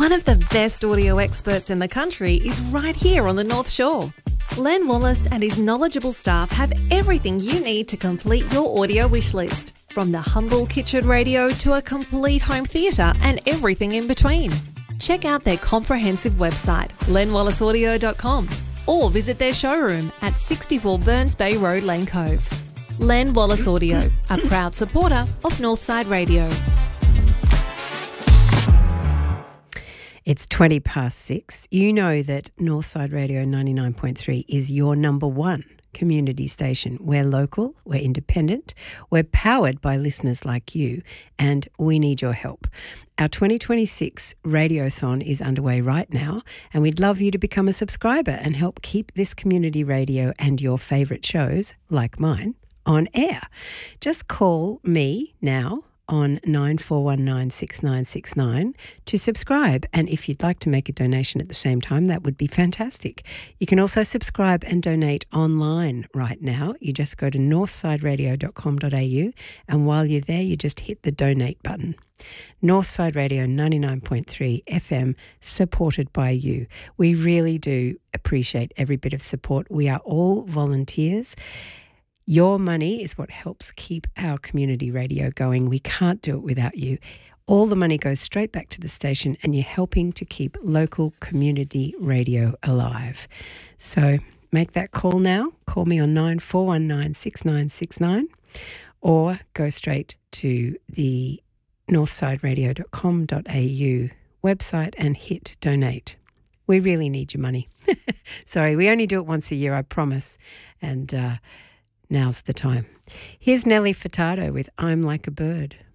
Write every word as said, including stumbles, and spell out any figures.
One of the best audio experts in the country is right here on the North Shore. Len Wallace and his knowledgeable staff have everything you need to complete your audio wish list, from the humble kitchen radio to a complete home theatre and everything in between. Check out their comprehensive website, len wallace audio dot com, or visit their showroom at sixty-four Burns Bay Road, Lane Cove. Len Wallace Audio, a proud supporter of Northside Radio. It's twenty past six. You know that Northside Radio ninety-nine point three is your number one community station. We're local, we're independent, we're powered by listeners like you, and we need your help. Our twenty twenty-six Radiothon is underway right now, and we'd love you to become a subscriber and help keep this community radio and your favourite shows, like mine, on air. Just call me now on nine four one nine six nine six nine to subscribe. And if you'd like to make a donation at the same time, that would be fantastic. You can also subscribe and donate online right now. You just go to northside radio dot com dot a u, and while you're there, you just hit the donate button. Northside Radio ninety-nine point three F M, supported by you. We really do appreciate every bit of support. We are all volunteers. Your money is what helps keep our community radio going. We can't do it without you. All the money goes straight back to the station, and you're helping to keep local community radio alive. So make that call now. Call me on nine four one nine six nine six nine, or go straight to the northside radio dot com dot a u website and hit donate. We really need your money. Sorry, we only do it once a year, I promise. And uh, now's the time. Here's Nelly Furtado with I'm Like a Bird.